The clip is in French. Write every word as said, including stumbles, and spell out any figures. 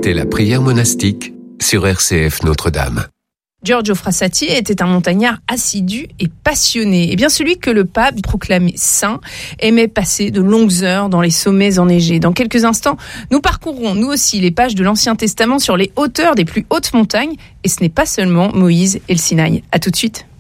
C'était la prière monastique sur R C F Notre-Dame. Giorgio Frassati était un montagnard assidu et passionné. Et bien celui que le pape proclamait saint aimait passer de longues heures dans les sommets enneigés. Dans quelques instants, nous parcourrons nous aussi les pages de l'Ancien Testament sur les hauteurs des plus hautes montagnes. Et ce n'est pas seulement Moïse et le Sinaï. À tout de suite.